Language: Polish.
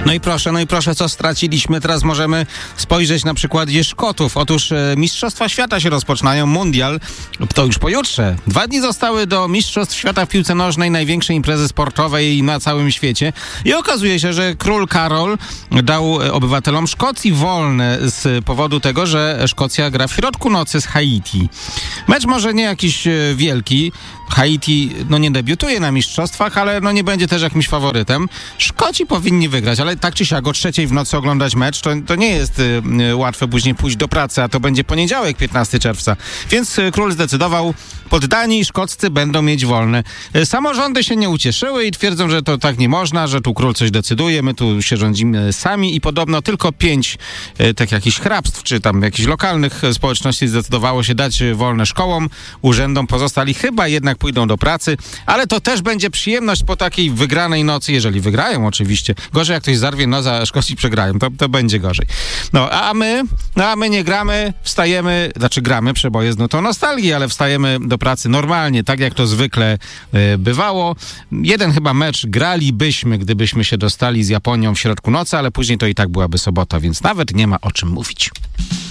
No i proszę, co straciliśmy? Teraz możemy spojrzeć na przykładzie Szkotów. Otóż Mistrzostwa Świata się rozpoczynają, mundial, to już pojutrze. 2 dni zostały do Mistrzostw Świata w piłce nożnej, największej imprezy sportowej na całym świecie. I okazuje się, że król Karol dał obywatelom Szkocji wolne z powodu tego, że Szkocja gra w środku nocy z Haiti. Mecz może nie jakiś wielki. Haiti nie debiutuje na mistrzostwach, ale nie będzie też jakimś faworytem. Szkoci powinni wygrać, ale tak czy siak o 3:00 w nocy oglądać mecz, to nie jest łatwe później pójść do pracy, a to będzie poniedziałek, 15 czerwca. Więc król zdecydował, poddani szkoccy będą mieć wolne. Samorządy się nie ucieszyły i twierdzą, że to tak nie można, że tu król coś decyduje, my tu się rządzimy sami i podobno tylko 5 tak jakichś hrabstw, czy tam jakichś lokalnych społeczności zdecydowało się dać wolne szkołom, urzędom, pozostali chyba jednak pójdą do pracy, ale to też będzie przyjemność po takiej wygranej nocy, jeżeli wygrają oczywiście. Gorzej jak ktoś zarwie nos, a Szkoci przegrają, to będzie gorzej. A my nie gramy, wstajemy, gramy, przeboje z nutą nostalgii, ale wstajemy do pracy normalnie, tak jak to zwykle bywało. Jeden chyba mecz gralibyśmy, gdybyśmy się dostali z Japonią w środku nocy, ale później to i tak byłaby sobota, więc nawet nie ma o czym mówić.